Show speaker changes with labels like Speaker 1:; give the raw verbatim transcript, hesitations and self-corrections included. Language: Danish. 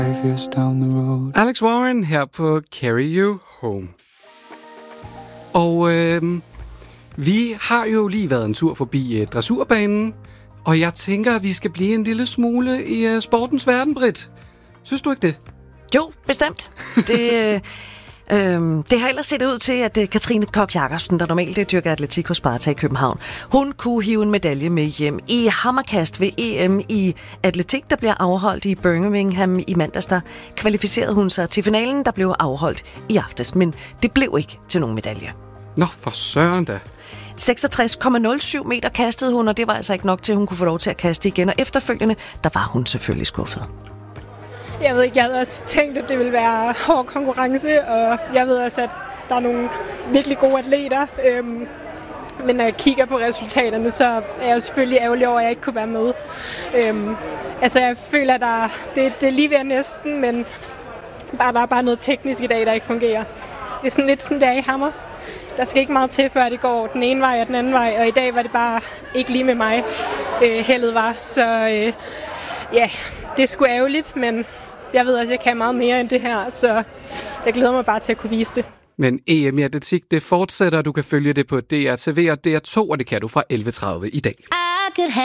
Speaker 1: Alex Warren her på Carry You Home. Og øh, vi har jo lige været en tur forbi øh, dressurbanen, og jeg tænker, at vi skal blive en lille smule i øh, sportens verden, Britt. Synes du ikke det?
Speaker 2: Jo, bestemt. Det, øh, øh, det har ellers set ud til, at øh, Katrine Koch Jakobsen, der normalt dyrker atletik hos Sparta i København, hun kunne hive en medalje med hjem i hammerkast ved E M i atletik, der bliver afholdt i Birmingham i mandags. Der kvalificerede hun sig til finalen, der blev afholdt i aftes, men det blev ikke til nogen medalje.
Speaker 1: Nå, for søren da.
Speaker 2: seksogtres komma nul syv meter kastede hun, og det var altså ikke nok til, at hun kunne få lov til at kaste igen, og efterfølgende, der var hun selvfølgelig skuffet.
Speaker 3: Jeg ved ikke, jeg havde også tænkt, at det ville være hård konkurrence, og jeg ved også, at der er nogle virkelig gode atleter. Øhm, men når jeg kigger på resultaterne, så er jeg selvfølgelig ærgerlig over, at jeg ikke kunne være med. Øhm, altså, jeg føler, at der, det, det er lige ved næsten, men bare, der er bare noget teknisk i dag, der ikke fungerer. Det er sådan lidt sådan, det er i hammer. Der skal ikke meget til, før det går den ene vej og den anden vej, og i dag var det bare ikke lige med mig, øh, heldet var. Så øh, ja, det er sgu ærgerligt, men jeg ved også, at jeg kan meget mere end det her, så jeg glæder mig bare til at kunne vise det.
Speaker 1: Men E M i atletik, det fortsætter, du kan følge det på D R T V og D R to, og det kan du fra elleve tredive i dag.